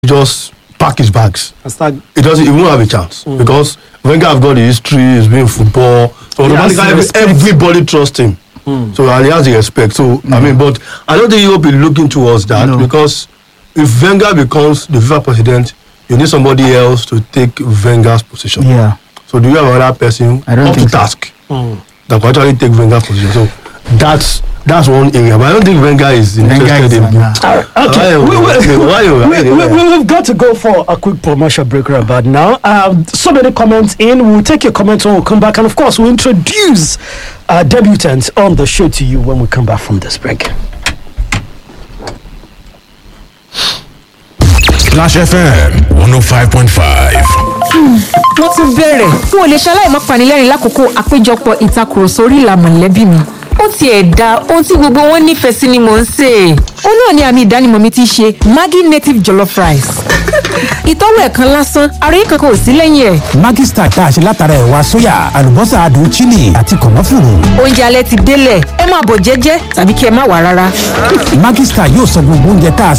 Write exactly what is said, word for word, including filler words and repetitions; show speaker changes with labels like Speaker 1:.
Speaker 1: just pack his bags.
Speaker 2: Start...
Speaker 1: It doesn't. He won't have a chance mm. because Wenger have got the history. He's been in football, so automatically everybody trusts him. Mm. So and he has the respect. So mm. I mean, but I don't think Europe is looking towards that no. because if Wenger becomes the FIFA president, you need somebody else to take Wenger's position.
Speaker 3: Yeah.
Speaker 1: So do you have another person
Speaker 3: I don't
Speaker 1: up to
Speaker 3: think
Speaker 1: task
Speaker 3: so.
Speaker 1: mm. that can actually take Wenger's position? So that's that's one area, but I don't think Wenger is interested in.
Speaker 2: Uh, okay, we, we, we, we, we've got to go for a quick promotional break right about now. Um, so many comments in. We'll take your comments when we come back, and of course, we'll introduce our debutants on the show to you when we come back from this break.
Speaker 4: Splash F M one oh five point five.
Speaker 5: Wọ́n tún bẹ̀rẹ̀ fún olè ṣaláì má panilẹ́rìn lákòókò àpéjọpọ̀ ìtakùrọ̀sọ orí ìlà mọ̀lẹ́bí mi. Ó tiẹ̀ da ohun tí gbogbo wọn nífẹ̀ẹ́ sí ni mò ń sè. Ó náà ni àmì ìdánimọ̀ mi ti ṣe Maggi native jollof rice. Ìtọ́wò ẹ̀kan lásán, ara yìí kankan ò sí lẹ́yìn ẹ̀.
Speaker 6: Maggi Star tá a ṣe látara ẹ̀wà sóyà, àlùbọ́sà adùn chili àti kànáfùrù.
Speaker 5: Oúnjẹ alẹ́ ti délẹ̀, ẹ máa bọ̀ jẹ́jẹ́ tàbí kí ẹ má wá rárá.
Speaker 6: Maggi Star yóò sọ gbogbo oúnjẹ tá a